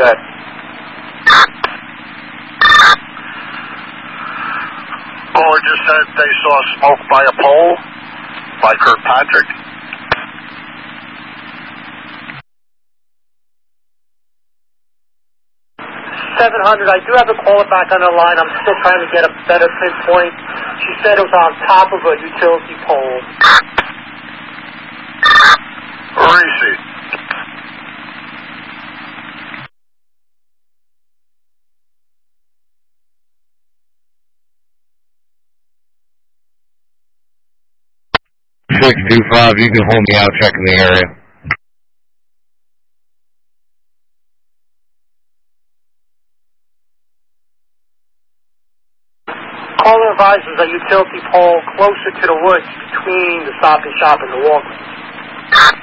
ahead. Caller just said they saw smoke by a pole by Kirkpatrick. 700, I do have a caller back on the line. I'm still trying to get a better pinpoint. She said it was on top of a utility pole. Reese. Six 2-5, you can hold me out checking the area. Caller advises a utility pole closer to the woods between the Stop and Shop and the Walgreens.